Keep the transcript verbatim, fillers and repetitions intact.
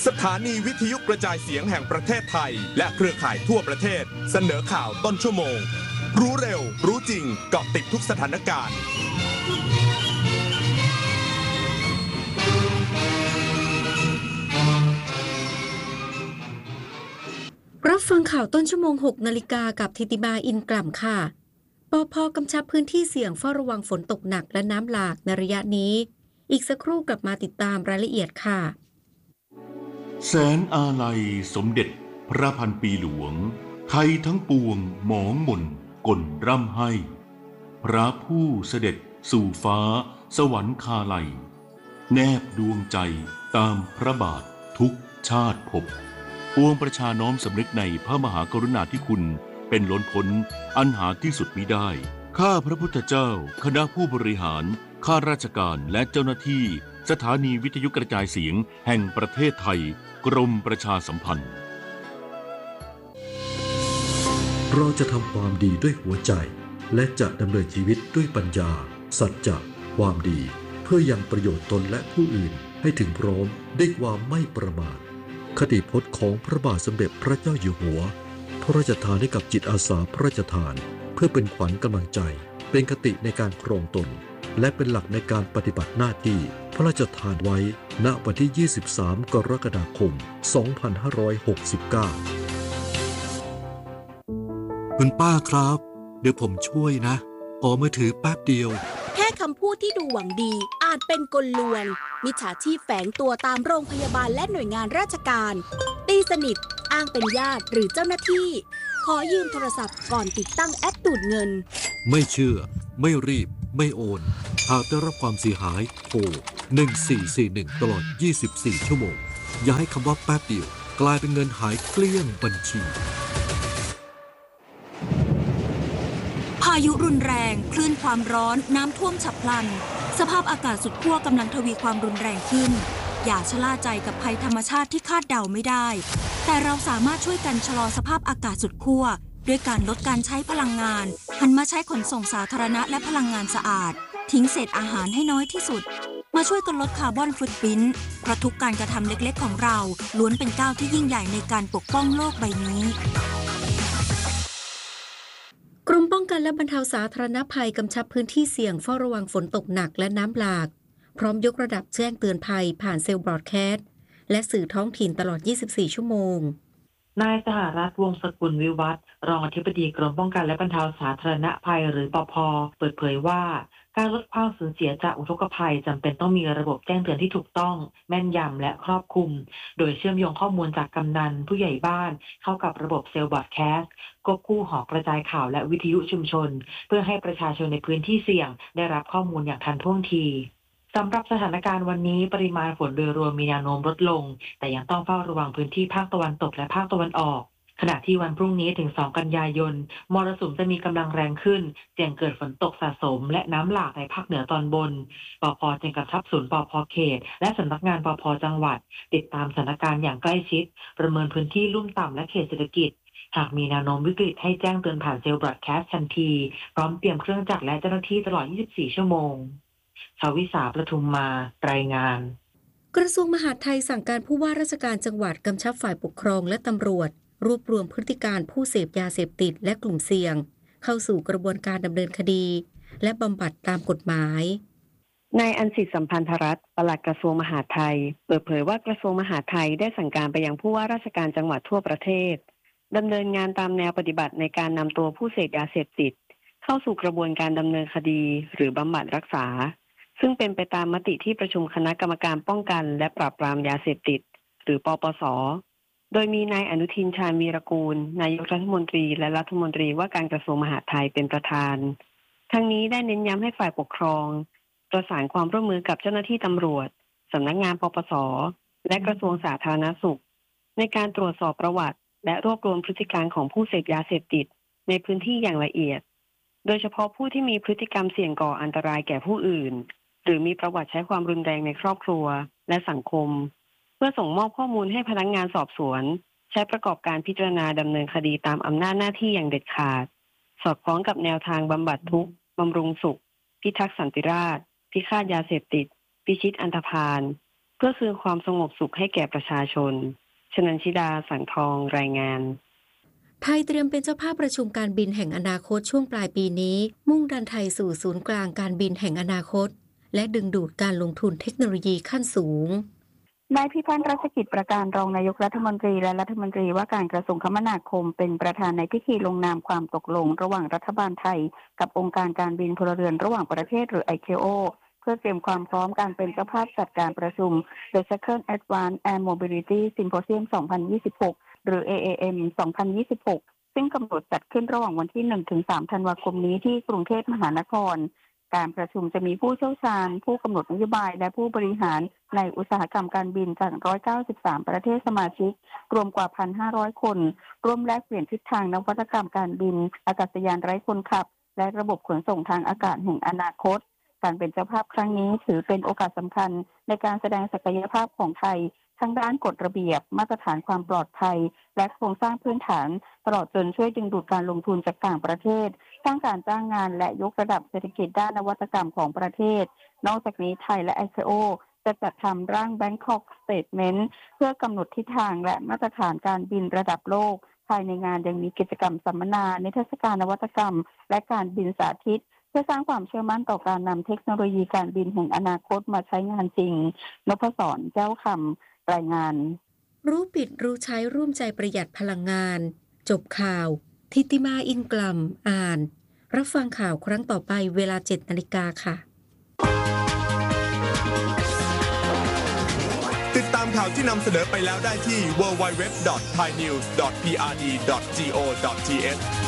สถานีวิทยุกระจายเสียงแห่งประเทศไทยและเครือข่ายทั่วประเทศเสนอข่าวต้นชั่วโมงรู้เร็วรู้จริงเกาะติดทุกสถานการณ์รับฟังข่าวต้นชั่วโมงหกนาฬิกากับธิติมาอินกล่ำค่ะปภ.กำชับพื้นที่เสี่ยงเฝ้าระวังฝนตกหนักและน้ำหลากในระยะนี้อีกสักครู่กลับมาติดตามรายละเอียดค่ะแสนอาลัยสมเด็จพระพันปีหลวงไทยทั้งปวงหมองหม่นกลร่ำให้พระผู้เสด็จสู่ฟ้าสวรรคาลัยแนบดวงใจตามพระบาททุกชาติภพปวงประชาน้อมสำนึกในพระมหากรุณาธิคุณเป็นล้นพ้นอันหาที่สุดมิได้ข้าพระพุทธเจ้าคณะผู้บริหารข้าราชการและเจ้าหน้าที่สถานีวิทยุกระจายเสียงแห่งประเทศไทยกรมประชาสัมพันธ์เราจะทำความดีด้วยหัวใจและจะดำเนินชีวิตด้วยปัญญาสัจจะความดีเพื่อยังประโยชน์ตนและผู้อื่นให้ถึงพร้อมด้วยความไม่ประมาทคติพจน์ของพระบาทสมเด็จพระเจ้าอยู่หัวพระราชทานให้กับจิตอาสาพระราชทานเพื่อเป็นขวัญกำลังใจเป็นคติในการครองตนและเป็นหลักในการปฏิบัติหน้าที่พระราชทานไว้ณวันที่ยี่สิบสามกรกฎาคมสองพันห้าร้อยหกสิบเก้าคุณป้าครับเดี๋ยวผมช่วยนะขอมือถือแป๊บเดียวแค่คำพูดที่ดูหวังดีอาจเป็นกลลวงมิจฉาชีพแฝงตัวตามโรงพยาบาลและหน่วยงานราชการตีสนิทอ้างเป็นญาติหรือเจ้าหน้าที่ขอยืมโทรศัพท์ก่อนติดตั้งแอปดูดเงินไม่เชื่อไม่รีบไม่โอนหากได้รับความเสียหายโทรหนึ่งสี่สี่หนึ่งตลอดยี่สิบสี่ชั่วโมงอย่าให้คำว่าแป๊บเดียวกลายเป็นเงินหายเกลี้ยงบัญชีพายุรุนแรงคลื่นความร้อนน้ำท่วมฉับพลันสภาพอากาศสุดขั้วกำลังทวีความรุนแรงขึ้นอย่าชะล่าใจกับภัยธรรมชาติที่คาดเดาไม่ได้แต่เราสามารถช่วยกันชะลอสภาพอากาศสุดขั้วด้วยการลดการใช้พลังงานหันมาใช้ขนส่งสาธารณะและพลังงานสะอาดทิ้งเศษอาหารให้น้อยที่สุดมาช่วยกันลดคาร์บอนฟุตพริ้นท์เพราะทุกการกระทำเล็กๆของเราล้วนเป็นก้าวที่ยิ่งใหญ่ในการปกป้องโลกใบนี้กรมป้องกันและบรรเทาสาธารณภัยกำชับพื้นที่เสี่ยงเฝ้าระวังฝนตกหนักและน้ำหลากพร้อมยกระดับแจ้งเตือนภัยผ่านเซลล์บรอดแคสต์และสื่อท้องถิ่นตลอดยี่สิบสี่ชั่วโมงนายสหรัฐวงศ์สกุลวิวัฒน์รองอธิบดีกรมป้องกันและบรรเทาสาธารณภัยหรือปภ.เปิดเผยว่าการลดความสูญเสียจากอุทกภัยจำเป็นต้องมีระบบแจ้งเตือนที่ถูกต้องแม่นยำและครอบคลุมโดยเชื่อมโยงข้อมูลจากกำนันผู้ใหญ่บ้านเข้ากับระบบเซลล์บรอดแคสต์ควบคู่หอกระจายข่าวและวิทยุชุมชนเพื่อให้ประชาชนในพื้นที่เสี่ยงได้รับข้อมูลอย่างทันท่วงทีสำหรับสถานการณ์วันนี้ปริมาณฝนโดยรวมมีแนวโน้มลดลงแต่ยังต้องเฝ้าระวังพื้นที่ภาคตะวันตกและภาคตะวันออกขณะที่วันพรุ่งนี้ถึงสองกันยายนมรสุมจะมีกำลังแรงขึ้นเสี่ยงเกิดฝนตกสะสมและน้ำหลากในภาคเหนือตอนบนปภ.จึงกำชับศูนย์ปภ.เขตและสำนักงานปภ.จังหวัดติดตามสถานการณ์อย่างใกล้ชิดประเมินพื้นที่ลุ่มต่ำและเขตเศรษฐกิจหากมีแนวโน้มวิกฤตให้แจ้งเตือนผ่านเซลล์บรอดแคสต์ทันทีพร้อมเตรียมเครื่องจักรและเจ้าหน้าที่ตลอดยี่สิบสี่ชั่วโมงชวิสาประทุมมารายงานกระทรวงมหาดไทยสั่งการผู้ว่าราชการจังหวัดกำชับฝ่ายปกครองและตำรวจรวบรวมพฤติการผู้เสพยาเสพติดและกลุ่มเสี่ยงเข้าสู่กระบวนการดำเนินคดีและบำบัดตามกฎหมายนายอัญสิทธิ์สัมพันธรัตน์ปลัดกระทรวงมหาดไทยเปิดเผยว่ากระทรวงมหาดไทยได้สั่งการไปยังผู้ว่าราชการจังหวัดทั่วประเทศดำเนินงานตามแนวปฏิบัติในการนำตัวผู้เสพยาเสพติดเข้าสู่กระบวนการดำเนินคดีหรือบำบัดรักษาซึ่งเป็นไปตามมติที่ประชุมคณะกรรมการป้องกันและปราบปรามยาเสพติดหรือปปส.โดยมีนายอนุทินชาญวีรกูลนายกรัฐมนตรีและรัฐมนตรีว่าการกระทรวงมหาดไทยเป็นประธานทั้งนี้ได้เน้นย้ำให้ฝ่ายปกครองประสานความร่วมมือกับเจ้าหน้าที่ตำรวจสำนักงานปปส.และกระทรวงสาธารณสุขในการตรวจสอบประวัติและรวบรวมพฤติการของผู้เสพยาเสพติดในพื้นที่อย่างละเอียดโดยเฉพาะผู้ที่มีพฤติกรรมเสี่ยงก่ออันตรายแก่ผู้อื่นหรือมีประวัติใช้ความรุนแรงในครอบครัวและสังคมเพื่อส่งมอบข้อมูลให้พนักงานสอบสวนใช้ประกอบการพิจารณาดำเนินคดีตามอำนาจหน้าที่อย่างเด็ดขาดสอดคล้องกับแนวทางบำบัดทุกข์บำรุงสุขพิทักษ์สันติราษฎร์พิฆาตยาเสพติดพิชิตอันธพาลเพื่อคืนความสงบสุขให้แก่ประชาชนชนันชิดาสังทองรายงานไทยเตรียมเป็นเจ้าภาพประชุมการบินแห่งอนาคตช่วงปลายปีนี้มุ่งดันไทยสู่ศูนย์กลางการบินแห่งอนาคตและดึงดูดการลงทุนเทคโนโลยีขั้นสูงนายพิพัฒน์รัชกิจประการรองนายกรัฐมนตรีและรัฐมนตรีว่าการกระทรวงคมนาคมเป็นประธานในพิธีลงนามความตกลงระหว่างรัฐบาลไทยกับองค์การการบินพลเรือนระหว่างประเทศหรือ ไอ เค โอ เพื่อเตรียมความพร้อมการเป็นเจ้าภาพจัดการประชุม The Second Advanced Air Mobility Symposium สองพันยี่สิบหก หรือ เอ เอ เอ็ม สองพันยี่สิบหก ซึ่งกำหนดจัดขึ้นระหว่างวันที่ หนึ่งถึงสาม ธันวาคมนี้ที่กรุงเทพมหานครการประชุมจะมีผู้เชี่ยวชาญผู้กำหนดนโยบายและผู้บริหารในอุตสาหกรรมการบินจากหนึ่งร้อยเก้าสิบสามประเทศสมาชิกรวมกว่า หนึ่งพันห้าร้อย คนร่วมแลกเปลี่ยนทิศทางนวัตกรรมการบินอากาศยานไร้คนขับและระบบขนส่งทางอากาศแห่งอนาคตการเป็นเจ้าภาพครั้งนี้ถือเป็นโอกาสสำคัญในการแสดงศักยภาพของไทยทั้งด้านกฎระเบียบมาตรฐานความปลอดภัยและโครงสร้างพื้นฐานตลอดจนช่วยดึงดูดการลงทุนจากต่างประเทศสร้างการจ้างงานและยกระดับเศรษฐกิจด้านนวัตกรรมของประเทศนอกจากนี้ไทยและ ไอ เค โอ จะจัดทำร่าง Bangkok Statement เพื่อกำหนดทิศทางและมาตรฐานการบินระดับโลกภายในงานยังมีกิจกรรมสัมมนานิทรรศการนวัตกรรมและการบินสาธิตเพื่อสร้างความเชื่อมั่นต่อการนำเทคโนโลยีการบินแห่งอนาคตมาใช้งานจริงนพศรแก้วคำรายงานรู้ปิดรู้ใช้ร่วมใจประหยัดพลังงานจบข่าวทิติมาอินกลัมอ่านรับฟังข่าวครั้งต่อไปเวลา เจ็ดนาฬิกาค่ะติดตามข่าวที่นำเสนอไปแล้วได้ที่ ดับเบิลยู ดับเบิลยู ดับเบิลยู ดอท ไทยนิวส์ ดอท พี อาร์ ดี ดอท จี โอ ดอท ที เอช